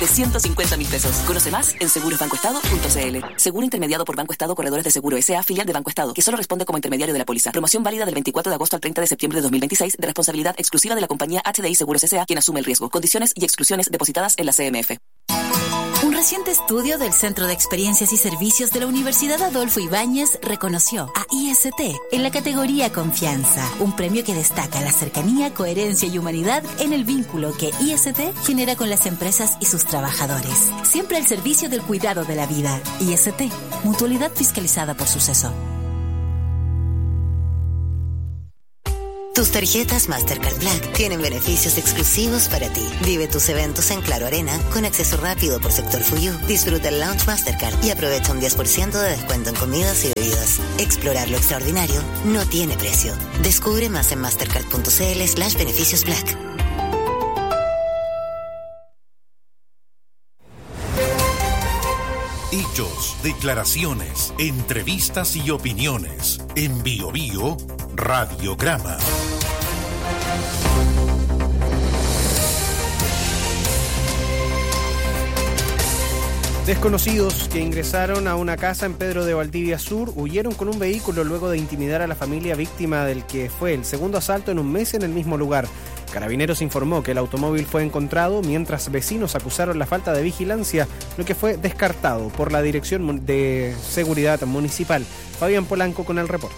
de 150.000 pesos. Conoce más en segurosbancoestado.cl. Seguro intermediado por Banco Estado Corredores de Seguro S.A., filial de Banco Estado, que solo responde como intermediario de la póliza. Promoción válida del 24 de agosto al 30 de septiembre de 2026, de responsabilidad exclusiva de la compañía HDI Seguros S.A., quien asume el riesgo. Condiciones y exclusiones depositadas en la CMF. Un reciente estudio del Centro de Experiencias y Servicios de la Universidad Adolfo Ibáñez reconoció a IST en la categoría Confianza, un premio que destaca la cercanía, coherencia y humanidad en el vínculo que IST genera con las empresas y sus trabajadores. Siempre al servicio del cuidado de la vida. IST, mutualidad fiscalizada por Suceso. Tus tarjetas Mastercard Black tienen beneficios exclusivos para ti. Vive tus eventos en Claro Arena con acceso rápido por sector Fuyu. Disfruta el Lounge Mastercard y aprovecha un 10% de descuento en comidas y bebidas. Explorar lo extraordinario no tiene precio. Descubre más en mastercard.cl/beneficios Black. Hechos, declaraciones, entrevistas y opiniones. En Bio Bio, Radiograma. Desconocidos que ingresaron a una casa en Pedro de Valdivia Sur huyeron con un vehículo luego de intimidar a la familia víctima del que fue el segundo asalto en un mes en el mismo lugar. Carabineros informó que el automóvil fue encontrado mientras vecinos acusaron la falta de vigilancia, lo que fue descartado por la Dirección de Seguridad Municipal. Fabián Polanco con el reporte.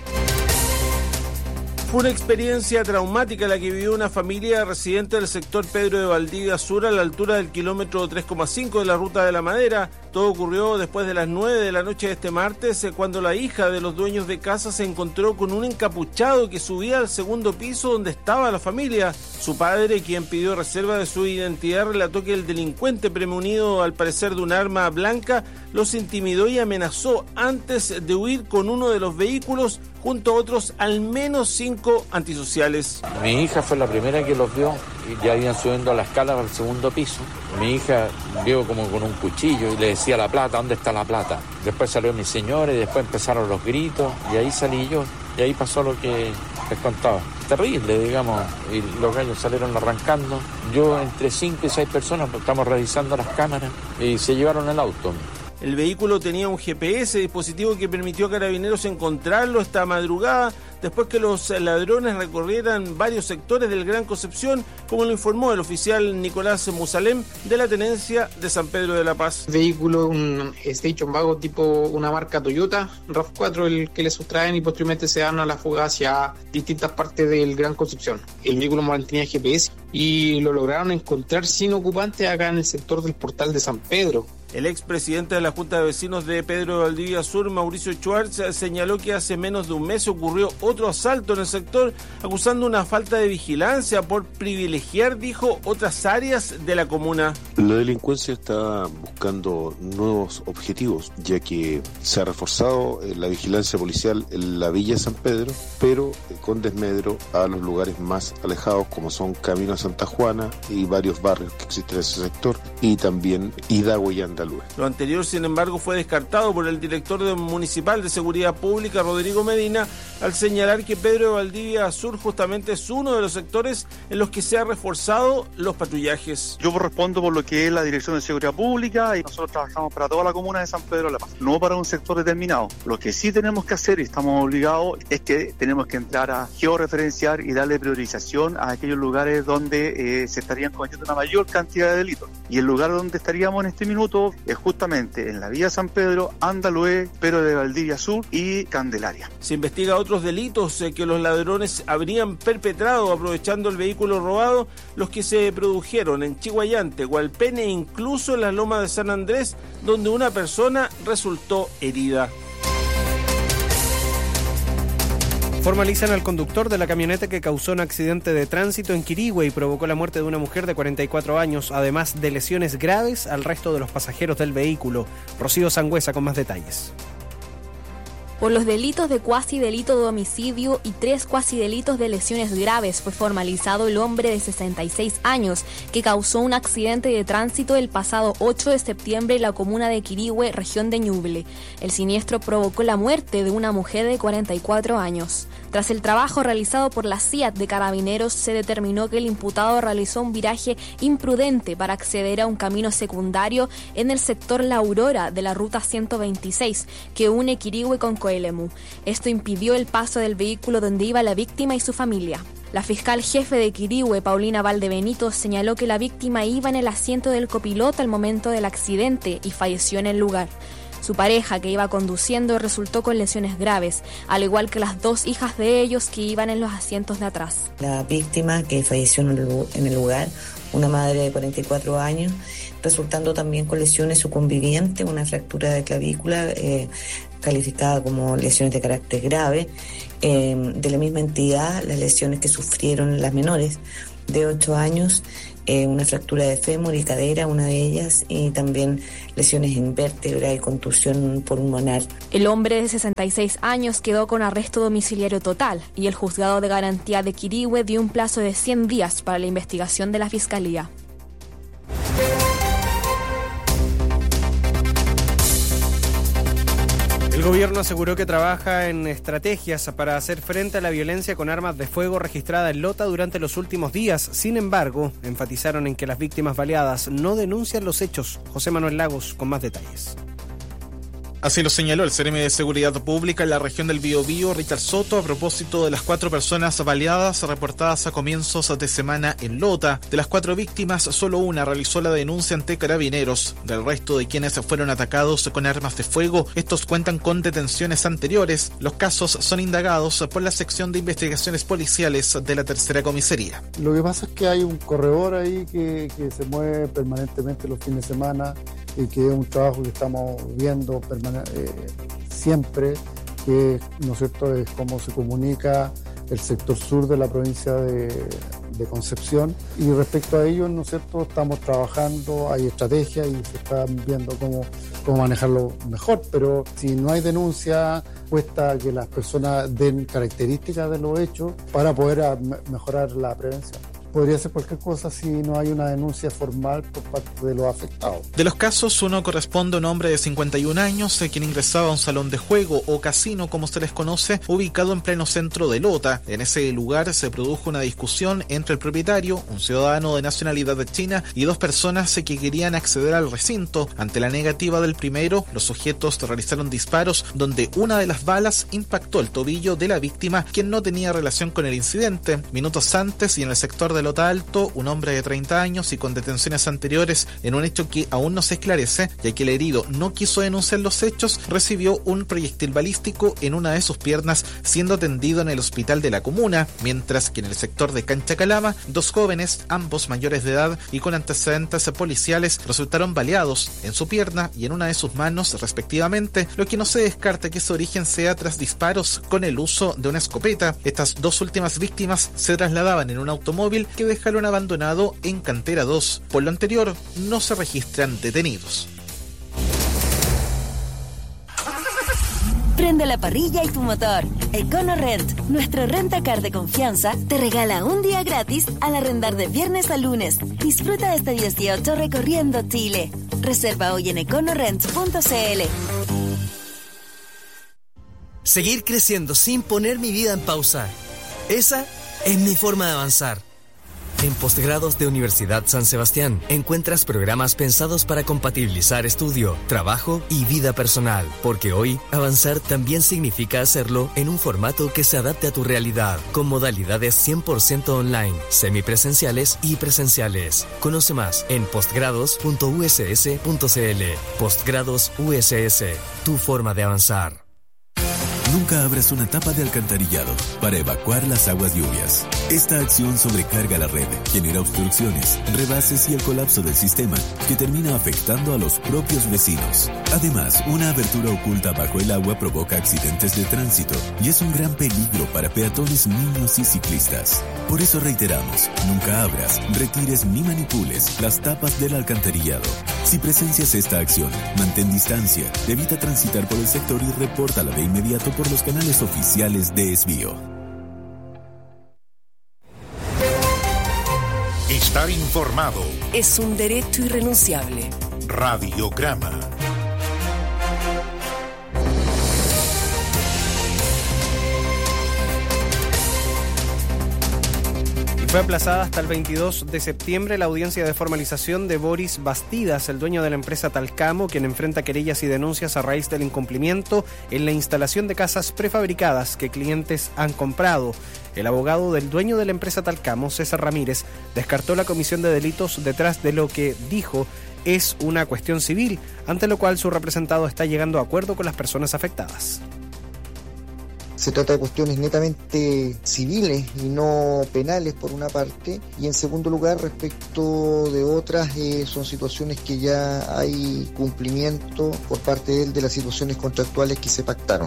Fue una experiencia traumática la que vivió una familia residente del sector Pedro de Valdivia Sur a la altura del kilómetro 3,5 de la Ruta de la Madera. Todo ocurrió después de las 9 de la noche de este martes, cuando la hija de los dueños de casa se encontró con un encapuchado que subía al segundo piso donde estaba la familia. Su padre, quien pidió reserva de su identidad, relató que el delincuente, premunido al parecer de un arma blanca, los intimidó y amenazó antes de huir con uno de los vehículos junto a otros al menos 5 antisociales. Mi hija fue la primera que los vio y ya iban subiendo a la escala al segundo piso. Mi hija vio como con un cuchillo y le decía la plata, ¿dónde está la plata? Después salió mi señora y después empezaron los gritos y ahí salí yo y ahí pasó lo que les contaba. Terrible, digamos, y los gallos salieron arrancando. Yo entre 5 y 6 personas estamos revisando las cámaras y se llevaron el auto. El vehículo tenía un GPS, dispositivo que permitió a Carabineros encontrarlo esta madrugada, después que los ladrones recorrieran varios sectores del Gran Concepción, como lo informó el oficial Nicolás Musalem de la Tenencia de San Pedro de la Paz. El vehículo, un Station Wagon tipo una marca Toyota, RAV4, el que le sustraen y posteriormente se dan a la fuga hacia distintas partes del Gran Concepción. El vehículo mantenía GPS y lo lograron encontrar sin ocupante acá en el sector del Portal de San Pedro. El expresidente de la Junta de Vecinos de Pedro de Valdivia Sur, Mauricio Schwartz, señaló que hace menos de un mes ocurrió otro asalto en el sector, acusando una falta de vigilancia por privilegiar, dijo, otras áreas de la comuna. La delincuencia está buscando nuevos objetivos, ya que se ha reforzado la vigilancia policial en la Villa San Pedro, pero con desmedro a los lugares más alejados, como son Camino a Santa Juana y varios barrios que existen en ese sector, y también Hidagüe y Andaluz. Lo anterior, sin embargo, fue descartado por el director municipal de Seguridad Pública, Rodrigo Medina, al señalar que Pedro de Valdivia Sur justamente es uno de los sectores en los que se ha reforzado los patrullajes. Yo respondo por lo que es la Dirección de Seguridad Pública y nosotros trabajamos para toda la comuna de San Pedro de la Paz, no para un sector determinado. Lo que sí tenemos que hacer y estamos obligados es que tenemos que entrar a georreferenciar y darle priorización a aquellos lugares donde se estarían cometiendo una mayor cantidad de delitos. Y el lugar donde estaríamos en este minuto es justamente en la Villa San Pedro, Andalúe, Pedro de Valdivia Sur y Candelaria. Se investiga otros delitos que los ladrones habrían perpetrado aprovechando el vehículo robado, los que se produjeron en Chiguayante, Hualpén e incluso en la Loma de San Andrés, donde una persona resultó herida. Formalizan al conductor de la camioneta que causó un accidente de tránsito en Quirihue y provocó la muerte de una mujer de 44 años, además de lesiones graves al resto de los pasajeros del vehículo. Rocío Sangüesa con más detalles. Por los delitos de cuasi delito de homicidio y 3 cuasi delitos de lesiones graves fue formalizado el hombre de 66 años que causó un accidente de tránsito el pasado 8 de septiembre en la comuna de Quirihue, región de Ñuble. El siniestro provocó la muerte de una mujer de 44 años. Tras el trabajo realizado por la CIAT de Carabineros, se determinó que el imputado realizó un viraje imprudente para acceder a un camino secundario en el sector La Aurora de la ruta 126, que une Quirihue con Coelemu. Esto impidió el paso del vehículo donde iba la víctima y su familia. La fiscal jefe de Quirihue, Paulina Valdebenito, señaló que la víctima iba en el asiento del copiloto al momento del accidente y falleció en el lugar. Su pareja, que iba conduciendo, resultó con lesiones graves, al igual que las 2 hijas de ellos que iban en los asientos de atrás. La víctima, que falleció en el lugar, una madre de 44 años, resultando también con lesiones su conviviente, una fractura de clavícula calificada como lesiones de carácter grave. De la misma entidad, las lesiones que sufrieron las menores de 8 años, una fractura de fémur y cadera, una de ellas, y también lesiones en vértebra y contusión pulmonar. El hombre de 66 años quedó con arresto domiciliario total y el juzgado de garantía de Quirihue dio un plazo de 100 días para la investigación de la Fiscalía. El gobierno aseguró que trabaja en estrategias para hacer frente a la violencia con armas de fuego registrada en Lota durante los últimos días. Sin embargo, enfatizaron en que las víctimas baleadas no denuncian los hechos. José Manuel Lagos con más detalles. Así lo señaló el Seremi de Seguridad Pública en la región del Biobío, Richard Soto, a propósito de las 4 personas baleadas reportadas a comienzos de semana en Lota. De las 4 víctimas, solo una realizó la denuncia ante Carabineros. Del resto de quienes fueron atacados con armas de fuego, estos cuentan con detenciones anteriores. Los casos son indagados por la sección de investigaciones policiales de la tercera comisaría. Lo que pasa es que hay un corredor ahí que se mueve permanentemente los fines de semana y que es un trabajo que estamos viendo siempre, que, ¿no es cierto?, es cómo se comunica el sector sur de la provincia de Concepción, y respecto a ello, ¿no es cierto?, estamos trabajando, hay estrategias y se están viendo cómo manejarlo mejor, pero si no hay denuncia, cuesta que las personas den características de los hechos para poder mejorar la prevención. Podría ser cualquier cosa si no hay una denuncia formal por parte de los afectados. De los casos, uno corresponde a un hombre de 51 años, quien ingresaba a un salón de juego o casino, como se les conoce, ubicado en pleno centro de Lota. En ese lugar se produjo una discusión entre el propietario, un ciudadano de nacionalidad china, y 2 personas que querían acceder al recinto. Ante la negativa del primero, los sujetos realizaron disparos donde una de las balas impactó el tobillo de la víctima, quien no tenía relación con el incidente. Minutos antes, y en el sector de Lota Alto, un hombre de 30 años y con detenciones anteriores en un hecho que aún no se esclarece, ya que el herido no quiso denunciar los hechos, recibió un proyectil balístico en una de sus piernas, siendo atendido en el hospital de la comuna, mientras que en el sector de Cancha Calama, 2 jóvenes, ambos mayores de edad y con antecedentes policiales, resultaron baleados en su pierna y en una de sus manos respectivamente, lo que no se descarta que su origen sea tras disparos con el uso de una escopeta. Estas 2 últimas víctimas se trasladaban en un automóvil que dejaron abandonado en Cantera 2. Por lo anterior, no se registran detenidos. Prende la parrilla y tu motor. EconoRent, nuestro rentacar de confianza, te regala un día gratis al arrendar de viernes a lunes. Disfruta de este 18 recorriendo Chile. Reserva hoy en econorent.cl. Seguir creciendo sin poner mi vida en pausa. Esa es mi forma de avanzar. En Postgrados de Universidad San Sebastián encuentras programas pensados para compatibilizar estudio, trabajo y vida personal, porque hoy avanzar también significa hacerlo en un formato que se adapte a tu realidad, con modalidades 100% online, semipresenciales y presenciales. Conoce más en postgrados.uss.cl. Postgrados USS, tu forma de avanzar. Nunca abras una tapa de alcantarillado para evacuar las aguas lluvias. Esta acción sobrecarga la red, genera obstrucciones, rebases y el colapso del sistema, que termina afectando a los propios vecinos. Además, una abertura oculta bajo el agua provoca accidentes de tránsito y es un gran peligro para peatones, niños y ciclistas. Por eso reiteramos, nunca abras, retires ni manipules las tapas del alcantarillado. Si presencias esta acción, mantén distancia, evita transitar por el sector y repórtala de inmediato por los canales oficiales de Esbio. Estar informado es un derecho irrenunciable. Radiograma. Fue aplazada hasta el 22 de septiembre la audiencia de formalización de Boris Bastidas, el dueño de la empresa Talcamo, quien enfrenta querellas y denuncias a raíz del incumplimiento en la instalación de casas prefabricadas que clientes han comprado. El abogado del dueño de la empresa Talcamo, César Ramírez, descartó la comisión de delitos detrás de lo que dijo es una cuestión civil, ante lo cual su representado está llegando a acuerdo con las personas afectadas. Se trata de cuestiones netamente civiles y no penales por una parte, y en segundo lugar respecto de otras son situaciones que ya hay cumplimiento por parte de él de las situaciones contractuales que se pactaron.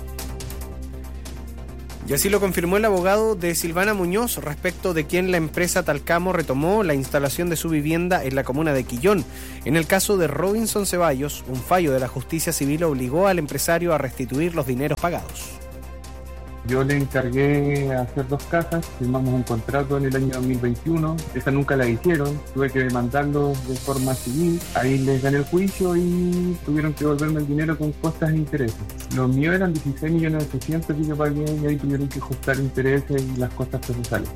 Y así lo confirmó el abogado de Silvana Muñoz respecto de quien la empresa Talcamo retomó la instalación de su vivienda en la comuna de Quillón. En el caso de Robinson Ceballos, un fallo de la justicia civil obligó al empresario a restituir los dineros pagados. Yo le encargué hacer 2 casas, firmamos un contrato en el año 2021, esa nunca la hicieron, tuve que demandarlos de forma civil, ahí les gané el juicio y tuvieron que devolverme el dinero con costas e intereses. Los míos eran 16.800.000 que yo pagué y ahí tuvieron que ajustar intereses y las costas procesales.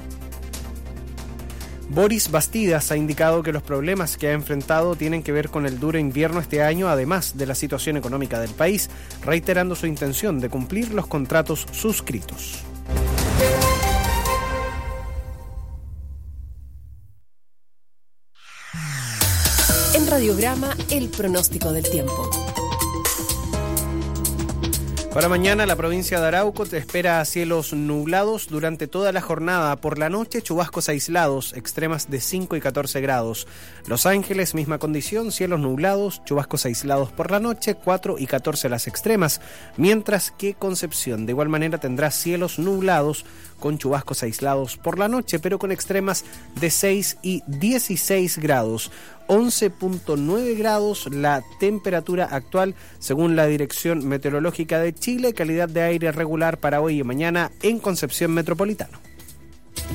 Boris Bastidas ha indicado que los problemas que ha enfrentado tienen que ver con el duro invierno este año, además de la situación económica del país, reiterando su intención de cumplir los contratos suscritos. En Radiograma, el pronóstico del tiempo. Para mañana la provincia de Arauco te espera cielos nublados durante toda la jornada. Por la noche chubascos aislados, extremas de 5 y 14 grados. Los Ángeles, misma condición, cielos nublados, chubascos aislados por la noche, 4 y 14 las extremas. Mientras que Concepción de igual manera tendrá cielos nublados con chubascos aislados por la noche, pero con extremas de 6 y 16 grados. 11.9 grados la temperatura actual según la Dirección Meteorológica de Chile. Calidad de aire regular para hoy y mañana en Concepción Metropolitano.